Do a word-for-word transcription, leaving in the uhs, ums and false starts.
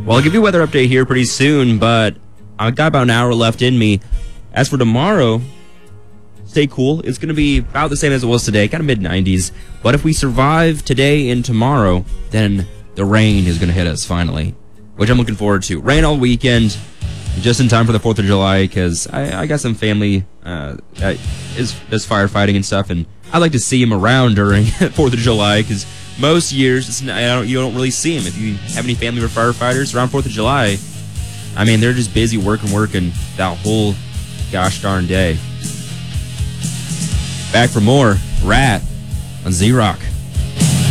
Well, I'll give you a weather update here pretty soon, but I've got about an hour left in me. As for tomorrow, stay cool. It's going to be about the same as it was today, kind of mid nineties. But if we survive today and tomorrow, then the rain is going to hit us finally, which I'm looking forward to. Rain all weekend, just in time for the fourth of July, because I, I got some family uh, that is, does firefighting and stuff, and I like to see them around during fourth of July, because most years it's, I don't, you don't really see them. If you have any family or firefighters around fourth of July, I mean, they're just busy working, working that whole gosh darn day. Back for more Rat on Z-Rock.